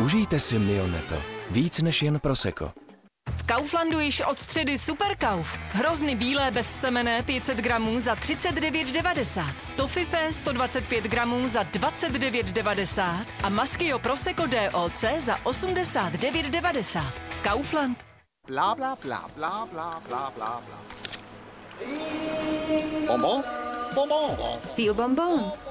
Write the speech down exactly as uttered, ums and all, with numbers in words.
Užijte si Mionetto. Víc než jen prosecco. V Kauflandu již od středy Superkauf. Hrozny bílé bezsemenné pět set gramů za třicet devět devadesát. Toffifé sto dvacet pět gramů za dvacet devět devadesát. A Maschio Prosecco D O C za osmdesát devět devadesát. Kaufland. Bla, bla, bla, bla, bla, bla, bla, bla. Bonbon? Bonbon. Feel bonbon.